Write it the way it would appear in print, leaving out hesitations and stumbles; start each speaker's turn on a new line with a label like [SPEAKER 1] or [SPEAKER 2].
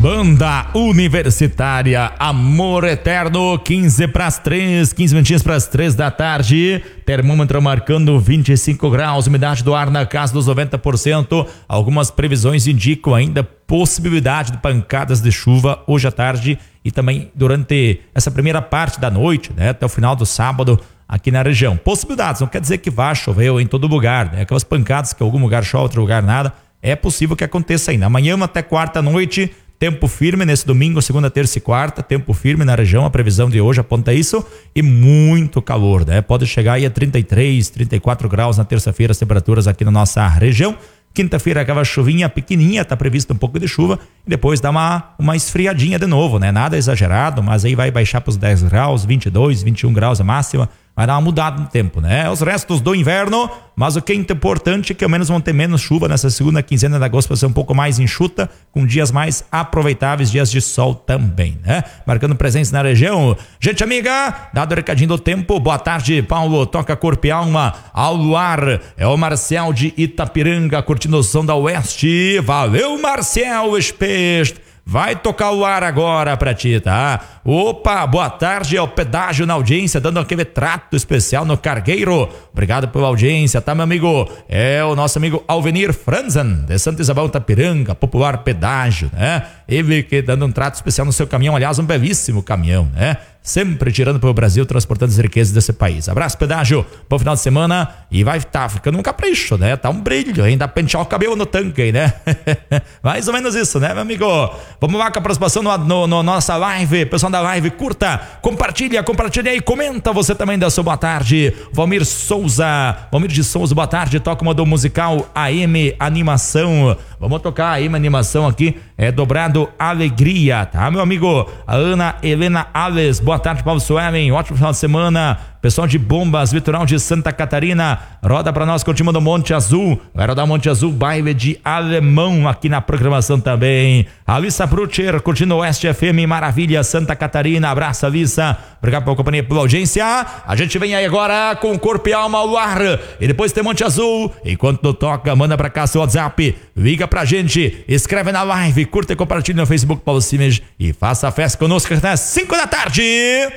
[SPEAKER 1] Banda Universitária, Amor Eterno, 15 minutinhos para as 3 da tarde. Termômetro marcando 25 graus, umidade do ar na casa dos 90%. Algumas previsões indicam ainda possibilidade de pancadas de chuva hoje à tarde e também durante essa primeira parte da noite, né, até o final do sábado aqui na região. Possibilidades, não quer dizer que vá chover em todo lugar, né? Aquelas pancadas que em algum lugar chove, outro lugar nada, é possível que aconteça ainda. Amanhã até quarta noite, tempo firme nesse domingo, segunda, terça e quarta, tempo firme na região, a previsão de hoje aponta isso, e muito calor, né? Pode chegar aí a 33, 34 graus na terça-feira, as temperaturas aqui na nossa região. Quinta-feira aquela chuvinha pequenininha, tá previsto um pouco de chuva, e depois dá uma esfriadinha de novo, né? Nada exagerado, mas aí vai baixar para os 10 graus, 22, 21 graus a máxima. Vai dar uma mudada no tempo, né? Os restos do inverno, mas o que é importante é que ao menos vão ter menos chuva nessa segunda quinzena de agosto, para ser um pouco mais enxuta, com dias mais aproveitáveis, dias de sol também, né? Marcando presença na região. Gente amiga, dado o recadinho do tempo, boa tarde, Paulo, toca Corpo e Alma, ao luar, é o Marcial de Itapiranga, curtindo o som da Oeste. Valeu, Marcial Espeste. Vai tocar o ar agora pra ti, tá? Opa, boa tarde, é o Pedágio na audiência, dando aquele trato especial no Cargueiro. Obrigado pela audiência, tá, meu amigo? É o nosso amigo Alvenir Franzen, de Santa Isabel Tapiranga, popular Pedágio, né? Ele que dando um trato especial no seu caminhão, aliás, um belíssimo caminhão, né? Sempre tirando pelo Brasil, transportando as riquezas desse país. Abraço, Pedágio, bom final de semana, e vai estar ficando um capricho, né? Tá um brilho, ainda pentear o cabelo no tanque aí, né? Mais ou menos isso, né, meu amigo? Vamos lá com a participação no nossa live, pessoal da live, curta, compartilha aí, comenta você também da sua boa tarde. Valmir de Souza, boa tarde, toca uma do musical AM Animação. Vamos tocar a AM Animação aqui, é dobrado Alegria, tá, meu amigo? A Ana Helena Alves, boa tarde, Paulo Suelen, ótimo final de semana. Pessoal de Bombas, Litoral de Santa Catarina, roda pra nós com o time do Monte Azul. Vai rodar Monte Azul, baile de alemão aqui na programação também. Alissa Brutcher, curtindo Oeste FM, Maravilha, Santa Catarina. Abraço, Alissa. Obrigado pela companhia, pela audiência. A gente vem aí agora com Corpo e Alma ao ar. E depois tem Monte Azul. Enquanto não toca, manda pra cá seu WhatsApp. Liga pra gente, escreve na live, curta e compartilha no Facebook Paulo Simes e faça a festa conosco até 5 da tarde.